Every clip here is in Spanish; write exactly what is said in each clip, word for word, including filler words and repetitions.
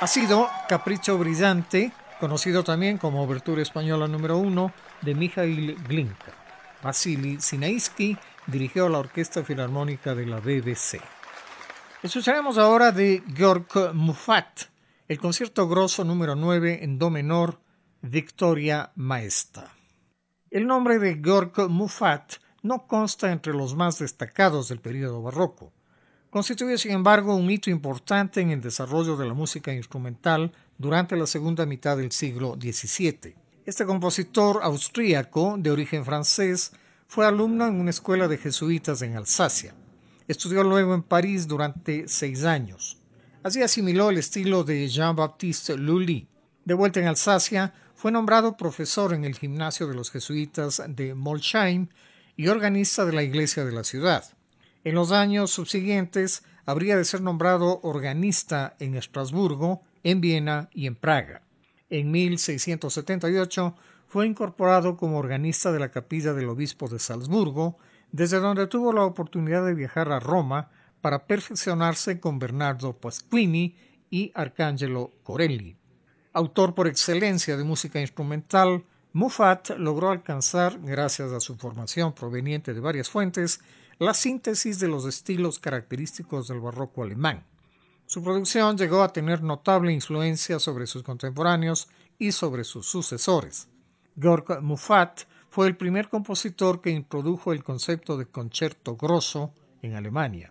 Ha sido Capricho Brillante, conocido también como Obertura Española número uno, de Mikhail Glinka. Vasily Sinaisky dirigió la Orquesta Filarmónica de la B B C. Escucharemos ahora de Georg Muffat, el concierto grosso número nueve en do menor, Victoria Maesta. El nombre de Georg Muffat no consta entre los más destacados del período barroco. Constituye, sin embargo, un hito importante en el desarrollo de la música instrumental durante la segunda mitad del siglo diecisiete. Este compositor austríaco, de origen francés, fue alumno en una escuela de jesuitas en Alsacia. Estudió luego en París durante seis años. Allí asimiló el estilo de Jean-Baptiste Lully. De vuelta en Alsacia, fue nombrado profesor en el gimnasio de los jesuitas de Molsheim y organista de la iglesia de la ciudad. En los años subsiguientes habría de ser nombrado organista en Estrasburgo, en Viena y en Praga. En mil seiscientos setenta y ocho fue incorporado como organista de la capilla del obispo de Salzburgo, desde donde tuvo la oportunidad de viajar a Roma para perfeccionarse con Bernardo Pasquini y Arcangelo Corelli. Autor por excelencia de música instrumental, Muffat logró alcanzar, gracias a su formación proveniente de varias fuentes, la síntesis de los estilos característicos del barroco alemán. Su producción llegó a tener notable influencia sobre sus contemporáneos y sobre sus sucesores. Georg Muffat fue el primer compositor que introdujo el concepto de concierto grosso en Alemania.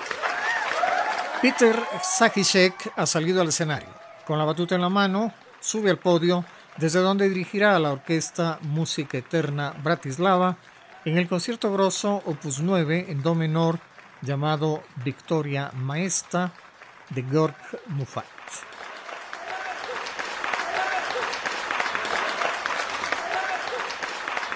Peter Sachicek ha salido al escenario. Con la batuta en la mano, sube al podio, desde donde dirigirá a la orquesta Música Eterna Bratislava en el concierto grosso opus nueve en do menor llamado Victoria Maesta de Georg Muffat.